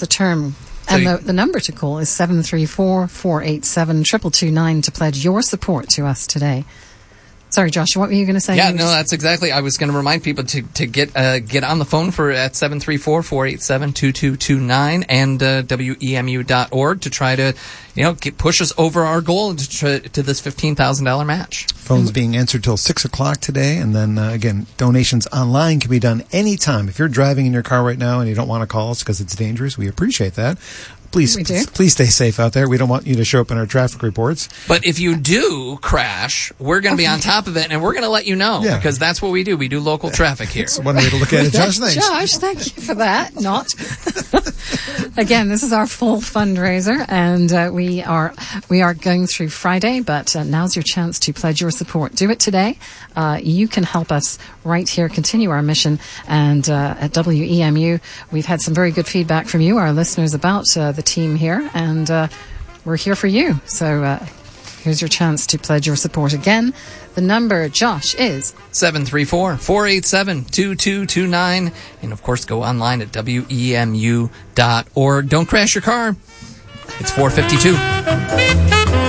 the term. And the number to call is 734-487-2229 to pledge your support to us today. Sorry, Josh, what were you going to say? Yeah, no, that's exactly. I was going to remind people to get on the phone at 734-487-2229 and WEMU.org to try to push us over our goal to this $15,000 match. Phones being answered till 6 o'clock today, and then again, donations online can be done anytime. If you're driving in your car right now and you don't want to call us because it's dangerous, we appreciate that. Please stay safe out there. We don't want you to show up in our traffic reports. But if you do crash, we're going to be on top of it, and we're going to let you know, because that's what we do. We do local traffic here. That's one way to look at it, Josh. Thanks. Josh, thank you for that. Again, this is our full fundraiser, and we are going through Friday, but now's your chance to pledge your support. Do it today. You can help us right here continue our mission, and at WEMU, we've had some very good feedback from you, our listeners, about the team here, and we're here for you. So here's your chance to pledge your support. Again, the number, Josh, is 734-487-2229, and of course go online at WEMU.org. Don't crash your car. It's 4:52.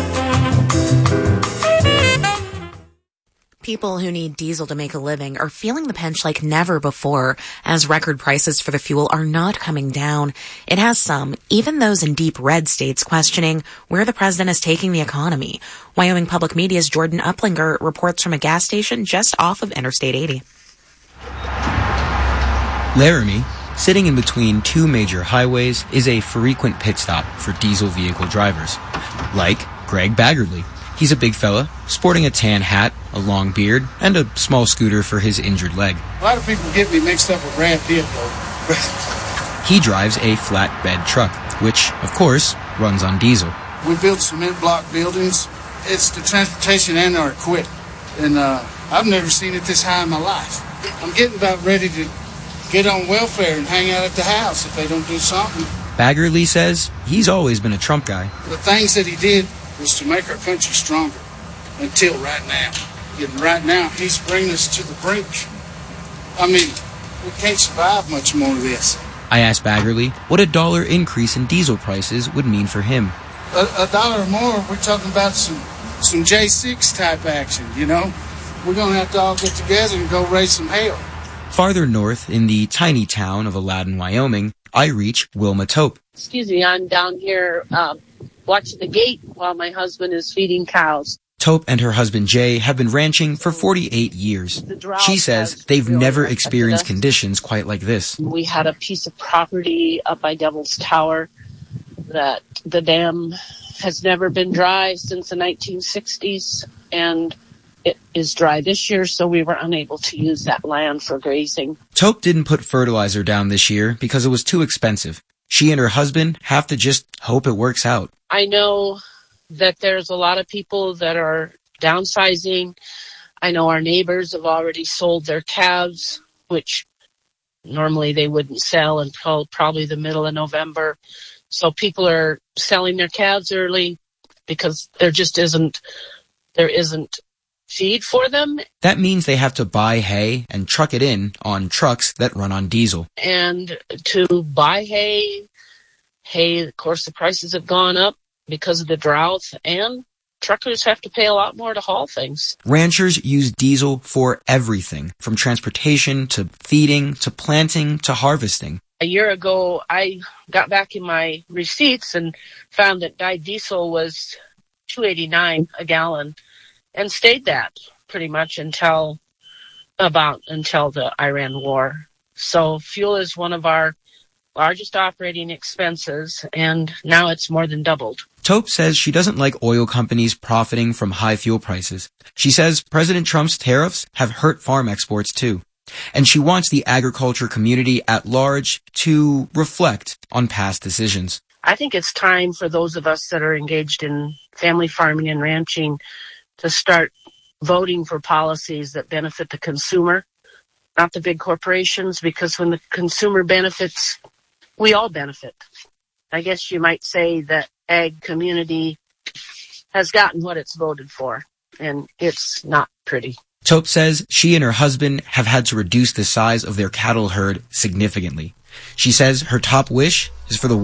People who need diesel to make a living are feeling the pinch like never before, as record prices for the fuel are not coming down. It has some, even those in deep red states, questioning where the president is taking the economy. Wyoming Public Media's Jordan Uplinger reports from a gas station just off of Interstate 80. Laramie, sitting in between two major highways, is a frequent pit stop for diesel vehicle drivers, like Greg Baggerly. He's a big fella, sporting a tan hat, a long beard, and a small scooter for his injured leg. A lot of people get me mixed up with Brad Pitt, though. He drives a flatbed truck, which, of course, runs on diesel. We build cement block buildings. It's the transportation and our equipment. And I've never seen it this high in my life. I'm getting about ready to get on welfare and hang out at the house if they don't do something. Baggerly says he's always been a Trump guy. The things that he did was to make our country stronger until right now. And right now, he's bringing us to the brink. I mean, we can't survive much more of this. I asked Baggerly what a $1 increase in diesel prices would mean for him. A dollar or more, we're talking about some J6 type action, you know? We're going to have to all get together and go raise some hell. Farther north, in the tiny town of Aladdin, Wyoming, I reach Wilma Tope. Excuse me, I'm down here watching the gate while my husband is feeding cows. Tope and her husband Jay have been ranching for 48 years. She says they've never experienced conditions quite like this. We had a piece of property up by Devil's Tower that the dam has never been dry since the 1960s, and it is dry this year, so we were unable to use that land for grazing. Tope didn't put fertilizer down this year because it was too expensive. She and her husband have to just hope it works out. I know that there's a lot of people that are downsizing. I know our neighbors have already sold their calves, which normally they wouldn't sell until probably the middle of November. So people are selling their calves early because there isn't feed for them. That means they have to buy hay and truck it in on trucks that run on diesel. And to buy hay, of course, the prices have gone up because of the drought, and truckers have to pay a lot more to haul things. Ranchers use diesel for everything, from transportation to feeding to planting to harvesting. A year ago, I got back in my receipts and found that dyed diesel was $2.89 a gallon, and stayed that pretty much until the Iran war. So fuel is one of our largest operating expenses, and now it's more than doubled. Tope says she doesn't like oil companies profiting from high fuel prices. She says President Trump's tariffs have hurt farm exports too. And she wants the agriculture community at large to reflect on past decisions. I think it's time for those of us that are engaged in family farming and ranching to start voting for policies that benefit the consumer, not the big corporations, because when the consumer benefits, we all benefit. I guess you might say that ag community has gotten what it's voted for, and it's not pretty. Tope says she and her husband have had to reduce the size of their cattle herd significantly. She says her top wish is for the